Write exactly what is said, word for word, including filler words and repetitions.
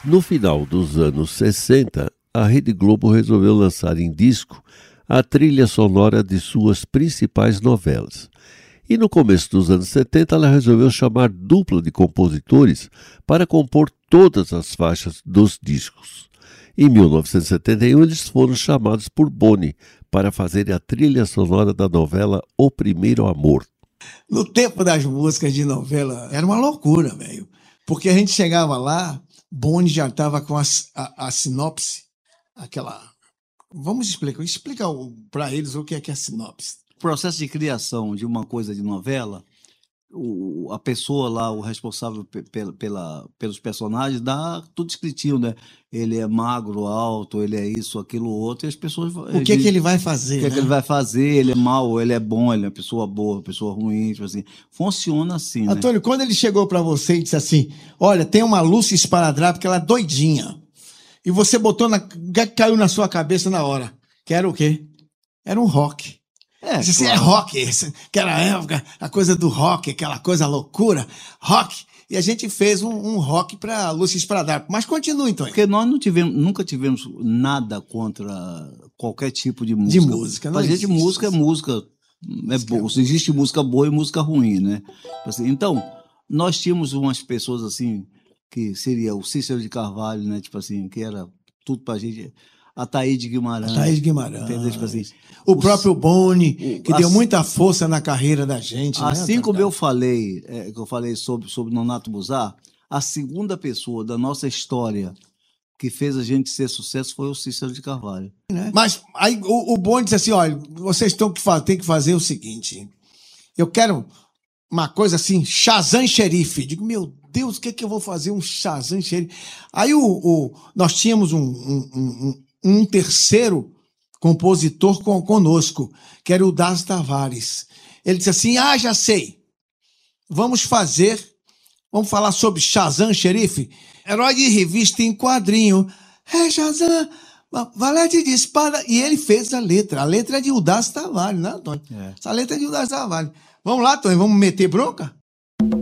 No final dos anos sessenta, a Rede Globo resolveu lançar em disco a trilha sonora de suas principais novelas. E no começo dos anos setenta, ela resolveu chamar dupla de compositores para compor todas as faixas dos discos. Em mil novecentos e setenta e um, eles foram chamados por Boni para fazer a trilha sonora da novela O Primeiro Amor. No tempo das músicas de novela, era uma loucura, velho. Porque a gente chegava lá, Boni já estava com a, a, a sinopse, aquela... Vamos explicar, explica para eles o que é, que é a sinopse. O processo de criação de uma coisa de novela, o, a pessoa lá, o responsável pe, pela, pela, pelos personagens, dá tudo escritinho, né? Ele é magro, alto, ele é isso, aquilo, outro, e as pessoas... O que é que ele vai fazer, O que é né? que ele vai fazer, ele é mau, ele é bom, ele é uma pessoa boa, uma pessoa ruim, tipo assim. Funciona assim, Antônio, né? quando ele chegou para você e disse assim, olha, tem uma Lúcia Esparadrapo que ela é doidinha, e você botou, na, caiu na sua cabeça na hora, que era o quê? Era um rock. É, Disse assim, claro. é rock, que era a época, a coisa do rock, aquela coisa loucura, rock. E a gente fez um, um rock para Lúcia Esparadrapo. Mas continua, então. Porque nós não tivemos, nunca tivemos nada contra qualquer tipo de música. De música, não Pra gente, existe música é isso. música. É boa. Existe música boa e música ruim, né? Assim, então, nós tínhamos umas pessoas assim, que seria o Cícero de Carvalho, né? Tipo assim, que era tudo pra gente. A Thaíde Guimarães. A Thaíde Guimarães. Entendeu? Tipo assim, o os, próprio Boni, que o, deu assim, muita força na carreira da gente. Assim né, como eu falei, é, que eu falei sobre, sobre Nonato Buzar, a segunda pessoa da nossa história que fez a gente ser sucesso foi o Cícero de Carvalho. Né? Mas aí o, o Boni disse assim, olha, vocês têm que, têm que fazer o seguinte, eu quero uma coisa assim, Shazam Xerife. Digo, meu Deus, o que é que eu vou fazer um Shazam Xerife? Aí o, o, nós tínhamos um, um, um, um terceiro compositor com, conosco, que era o Das Tavares. Ele disse assim, ah, já sei, vamos fazer, vamos falar sobre Shazam Xerife, herói de revista em quadrinho, é Shazam, valete de espada, e ele fez a letra, a letra é de Udas Tavares, né, Antônio? É. Essa letra é de Udas Tavares. Vamos lá, Antônio, vamos meter bronca?